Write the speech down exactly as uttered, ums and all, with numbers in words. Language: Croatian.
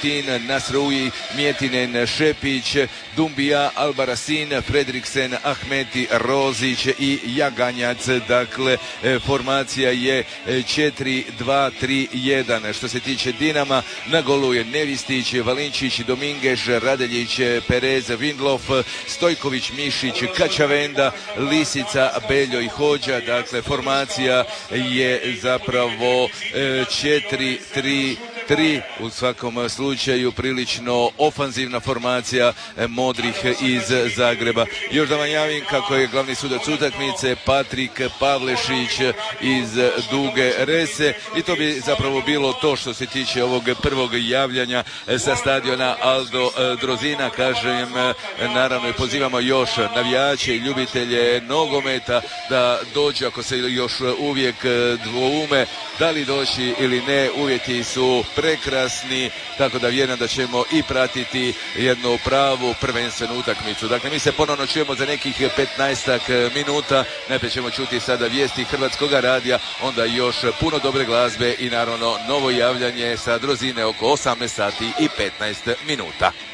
Milutin, Nasrui, Mjetinen, Šepić, Dumbija, Albarasin, Fredriksen, Ahmeti, Rozić i Jaganjac. Dakle, formacija je četiri dva tri jedan. Što se tiče Dinama, na golu je Nevistić, Valinčić, Domingeš, Radeljić, Perez, Vindlof, Stojković, Mišić, Kačavenda, Lisica, Beljo i Hođa. Dakle, formacija je zapravo četiri tri tri, u svakom slučaju prilično ofanzivna formacija modrih iz Zagreba. Još da vam javim kako je glavni sudac utakmice Patrik Pavlešić iz Duge Rese i to bi zapravo bilo to što se tiče ovog prvog javljanja sa stadiona Aldo Drozina. Kažem, naravno i pozivamo još navijače i ljubitelje nogometa da dođu ako se još uvijek dvoume da li doći ili ne, uvjeti su prekrasni, tako da vjerujem da ćemo i pratiti jednu pravu prvenstvenu utakmicu. Dakle, mi se ponovno čujemo za nekih petnaestak minuta. Najprije ćemo čuti sada vijesti Hrvatskoga radija, onda još puno dobre glazbe i naravno novo javljanje sa Drozine oko osamnaest sati i petnaest minuta.